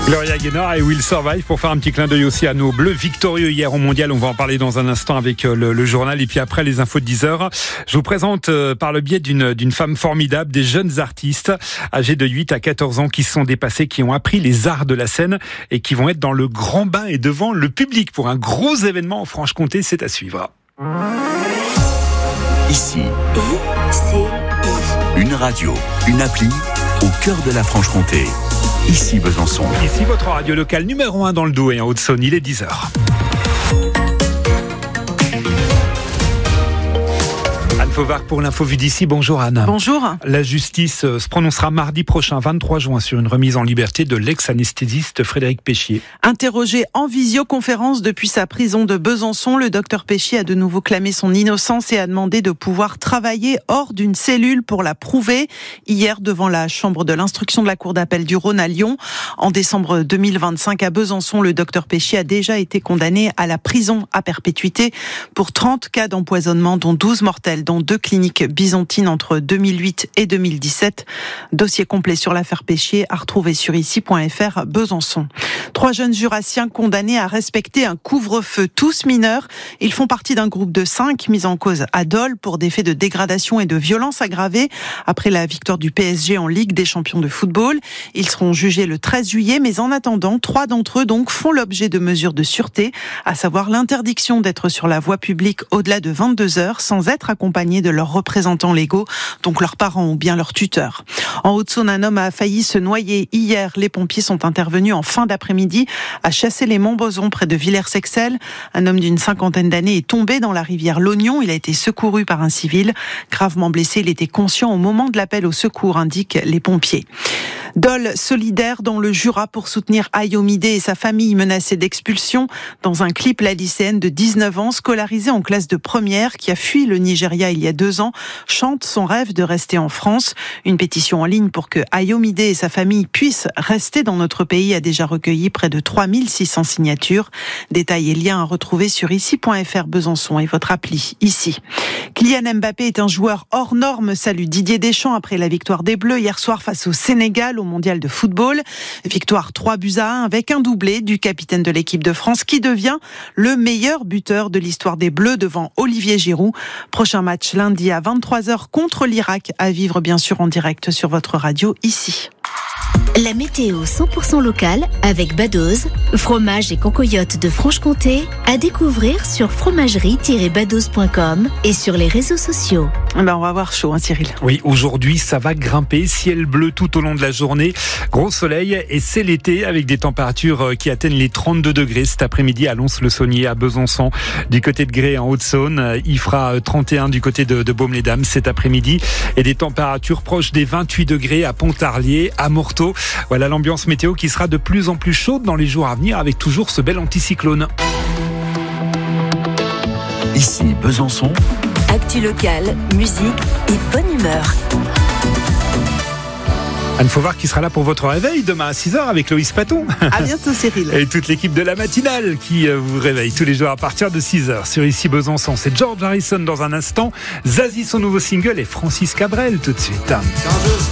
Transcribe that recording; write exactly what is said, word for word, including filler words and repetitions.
Gloria Gaynor et Will Survive pour faire un petit clin d'œil aussi à nos Bleus victorieux hier au Mondial. On va en parler dans un instant avec le, le journal et puis après les infos de dix heures. Je vous présente euh, par le biais d'une, d'une femme formidable, des jeunes artistes âgés de huit à quatorze ans qui se sont dépassés, qui ont appris les arts de la scène et qui vont être dans le grand bain et devant le public pour un gros événement en Franche-Comté. C'est à suivre. Ici, I C I. Une radio, une appli au cœur de la Franche-Comté. Ici Besançon. Ici votre radio locale numéro un dans le Doubs et en Haute-Saône, il est dix heures. Anne Fauvard pour l'info vue d'ici. Bonjour Anne. Bonjour. La justice se prononcera mardi prochain, vingt-trois juin, sur une remise en liberté de l'ex-anesthésiste Frédéric Péchier. Interrogé en visioconférence depuis sa prison de Besançon, le docteur Péchier a de nouveau clamé son innocence et a demandé de pouvoir travailler hors d'une cellule pour la prouver. Hier, devant la chambre de l'instruction de la cour d'appel du Rhône à Lyon, en décembre deux mille vingt-cinq à Besançon, le docteur Péchier a déjà été condamné à la prison à perpétuité pour trente cas d'empoisonnement, dont douze mortels, dont deux cliniques byzantines entre deux mille huit et deux mille dix-sept. Dossier complet sur l'affaire Péchier à retrouver sur ici point f r Besançon. Trois jeunes jurassiens condamnés à respecter un couvre-feu, tous mineurs. Ils font partie d'un groupe de cinq mis en cause à Dole pour des faits de dégradation et de violence aggravée après la victoire du P S G en Ligue des champions de football. Ils seront jugés le treize juillet, mais en attendant, trois d'entre eux donc font l'objet de mesures de sûreté, à savoir l'interdiction d'être sur la voie publique au-delà de vingt-deux heures sans être accompagné de leurs représentants légaux, donc leurs parents ou bien leurs tuteurs. En Haute-Saône, un homme a failli se noyer hier. Les pompiers sont intervenus en fin d'après-midi à Chassé-les-Montbozons près de Villers-Sexcel. Un homme d'une cinquantaine d'années est tombé dans la rivière l'Oignon. Il a été secouru par un civil. Gravement blessé, il était conscient au moment de l'appel au secours, indiquent les pompiers. Dole solidaire dans le Jura pour soutenir Ayomide et sa famille menacée d'expulsion. Dans un clip, la lycéenne de dix-neuf ans, scolarisée en classe de première, qui a fui le Nigeria il y a deux ans, chante son rêve de rester en France. Une pétition en ligne pour que Ayomide et sa famille puissent rester dans notre pays a déjà recueilli près de trois mille six cents signatures. Détails et liens à retrouver sur ici point f r Besançon et votre appli ici. Kylian Mbappé est un joueur hors norme, salue Didier Deschamps après la victoire des Bleus hier soir face au Sénégal au mondial de football. Victoire trois buts à un avec un doublé du capitaine de l'équipe de France qui devient le meilleur buteur de l'histoire des Bleus devant Olivier Giroud. Prochain match lundi à vingt-trois heures contre l'Irak, à vivre bien sûr en direct sur votre radio ici. La météo cent pour cent locale avec Badoz, fromage et concoyote de Franche-Comté, à découvrir sur fromagerie tiret badoz point com et sur les réseaux sociaux. Ben on va avoir chaud, hein, Cyril. Oui, aujourd'hui, ça va grimper, ciel bleu tout au long de la journée, gros soleil et c'est l'été avec des températures qui atteignent les trente-deux degrés cet après-midi à Lons-le-Saunier, à Besançon, du côté de Grès en Haute-Saône. Il fera trente et un du côté de, de Baume-les-Dames cet après-midi et des températures proches des vingt-huit degrés à Pontarlier, à Morteau. Voilà l'ambiance météo qui sera de plus en plus chaude dans les jours à venir avec toujours ce bel anticyclone. Ici Besançon. Actu locale, musique et bonne humeur. Anne Fauvard qui sera là pour votre réveil demain à six heures avec Loïs Paton. À bientôt Cyril. Et toute l'équipe de la matinale qui vous réveille tous les jours à partir de six heures sur Ici Besançon. C'est George Harrison dans un instant, Zazie son nouveau single et Francis Cabrel tout de suite.